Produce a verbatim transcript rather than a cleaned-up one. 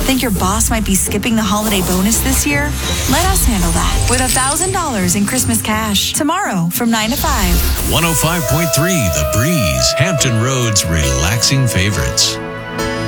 Think your boss might be skipping the holiday bonus this year? Let us handle that with one thousand dollars in Christmas cash tomorrow from nine to five. one oh five point three The Breeze, Hampton Road's relaxing favorites.